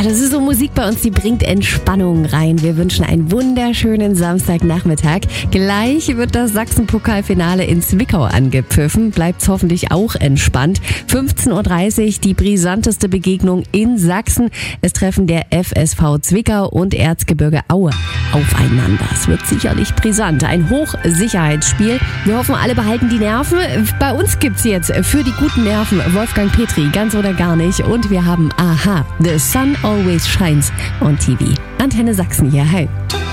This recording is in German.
das ist so Musik bei uns, die bringt Entspannung rein. Wir wünschen einen wunderschönen Samstagnachmittag. Gleich wird das Sachsen-Pokalfinale in Zwickau angepfiffen. Bleibt's hoffentlich auch entspannt. 15:30 Uhr die brisanteste Begegnung in Sachsen. Es treffen der FSV Zwickau und Erzgebirge Aue aufeinander. Es wird sicherlich brisant. Ein Hochsicherheitsspiel. Wir hoffen, alle behalten die Nerven. Bei uns gibt's jetzt für die guten Nerven Wolfgang Petri, ganz oder gar nicht. Und wir haben Aha, The Sun Always Shines on TV. Antenne Sachsen hier, hey.